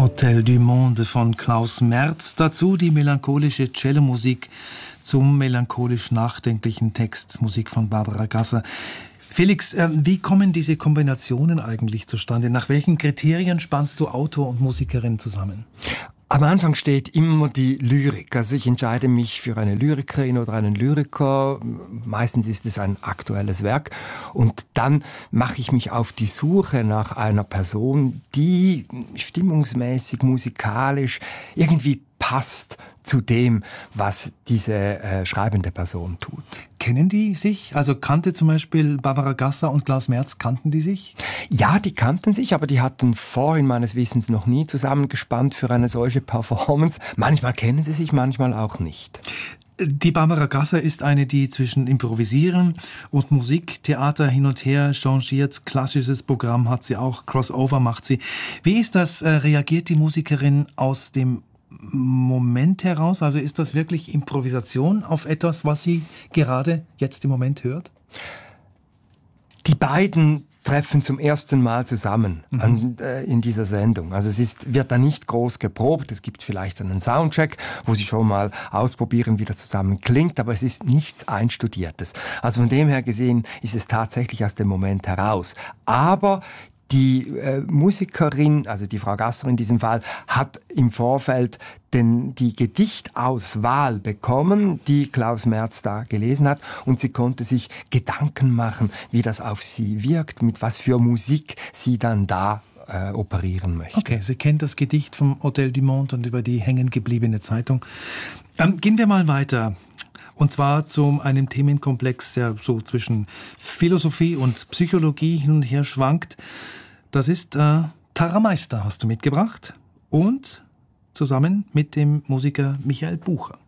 Hotel du Monde von Klaus Merz. Dazu die melancholische Cellomusik zum melancholisch nachdenklichen Text, Musik von Barbara Gasser. Felix, wie kommen diese Kombinationen eigentlich zustande? Nach welchen Kriterien spannst du Autor und Musikerin zusammen? Am Anfang steht immer die Lyrik. Also ich entscheide mich für eine Lyrikerin oder einen Lyriker. Meistens ist es ein aktuelles Werk. Und dann mache ich mich auf die Suche nach einer Person, die stimmungsmäßig, musikalisch irgendwie passt zu dem, was diese schreibende Person tut. Kennen die sich? Also kannte zum Beispiel Barbara Gasser und Klaus Merz, kannten die sich? Ja, die kannten sich, aber die hatten vorhin meines Wissens noch nie zusammengespannt für eine solche Performance. Manchmal kennen sie sich, manchmal auch nicht. Die Barbara Gasser ist eine, die zwischen Improvisieren und Musiktheater hin und her changiert. Klassisches Programm hat sie auch, Crossover macht sie. Wie ist das? Reagiert die Musikerin aus dem Moment heraus? Also ist das wirklich Improvisation auf etwas, was sie gerade jetzt im Moment hört? Die beiden treffen zum ersten Mal zusammen in dieser Sendung. Also wird da nicht groß geprobt. Es gibt vielleicht einen Soundcheck, wo sie schon mal ausprobieren, wie das zusammen klingt, aber es ist nichts Einstudiertes. Also von dem her gesehen ist es tatsächlich aus dem Moment heraus. Aber die Musikerin, also die Frau Gasser in diesem Fall, hat im Vorfeld die Gedichtauswahl bekommen, die Klaus Merz da gelesen hat, und sie konnte sich Gedanken machen, wie das auf sie wirkt, mit was für Musik sie dann da operieren möchte. Okay, sie kennt das Gedicht vom Hotel du Monde und über die hängengebliebene Zeitung. Gehen wir mal weiter. Und zwar zu einem Themenkomplex, der so zwischen Philosophie und Psychologie hin und her schwankt. Das ist Tara Meister, hast du mitgebracht. Und zusammen mit dem Musiker Michael Bucher.